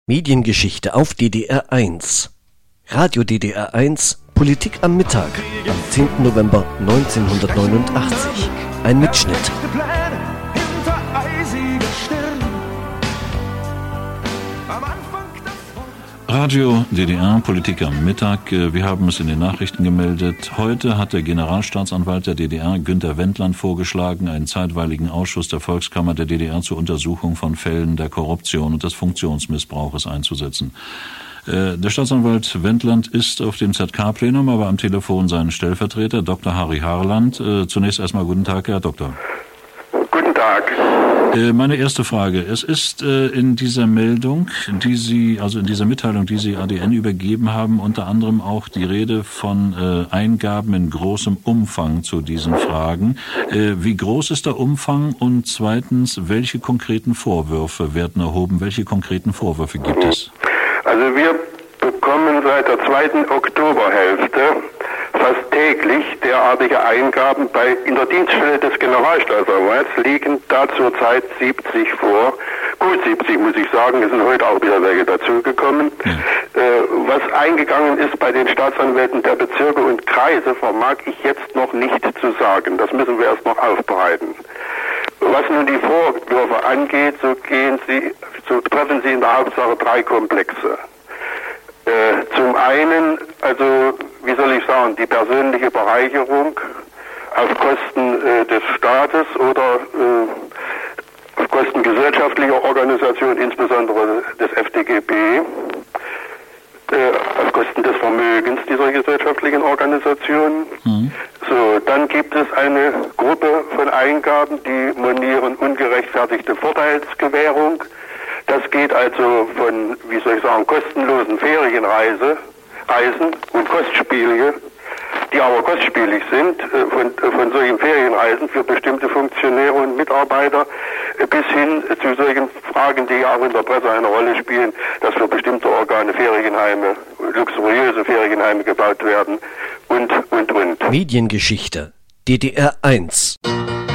Mediengeschichte auf DDR 1. Radio DDR 1, Politik am Mittag, am 10. November 1989. Ein Mitschnitt. Radio DDR, Politik am Mittag. Wir haben es in den Nachrichten gemeldet. Heute hat der Generalstaatsanwalt der DDR, Günter Wendland, vorgeschlagen, einen zeitweiligen Ausschuss der Volkskammer der DDR zur Untersuchung von Fällen der Korruption und des Funktionsmissbrauches einzusetzen. Der Staatsanwalt Wendland ist auf dem ZK-Plenum, aber am Telefon sein Stellvertreter, Dr. Harry Harland. Zunächst erstmal guten Tag, Herr Doktor. Guten Tag. Meine erste Frage. Es ist in dieser Meldung, in dieser Mitteilung, die Sie ADN übergeben haben, unter anderem auch die Rede von Eingaben in großem Umfang zu diesen Fragen. Wie groß ist der Umfang? Und zweitens, welche konkreten Vorwürfe werden erhoben? Welche konkreten Vorwürfe gibt es? Also wir bekommen seit der 2. Oktoberhälfte fast täglich derartige Eingaben. In der Dienststelle des Generalstaatsanwalts liegen da zurzeit 70 vor. Gut 70 muss ich sagen, es sind heute auch wieder welche dazugekommen. Was eingegangen ist bei den Staatsanwälten der Bezirke und Kreise, vermag ich jetzt noch nicht zu sagen. Das müssen wir erst noch aufbereiten. Was nun die Vorwürfe angeht, so treffen sie in der Hauptsache 3 Komplexe. Zum einen, wie soll ich sagen, die persönliche Bereicherung auf Kosten des Staates oder auf Kosten gesellschaftlicher Organisationen, insbesondere des FDGB, auf Kosten des Vermögens dieser gesellschaftlichen Organisationen. So, dann gibt es eine Gruppe von Eingaben, die monieren ungerechtfertigte Vorteilsgewährung. Das geht also von, kostenlosen Ferienreisen und Kostspielige, die aber kostspielig sind, von solchen Ferienreisen für bestimmte Funktionäre und Mitarbeiter bis hin zu solchen Fragen, die auch in der Presse eine Rolle spielen, dass für bestimmte Organe Ferienheime, luxuriöse Ferienheime gebaut werden und. Mediengeschichte DDR 1.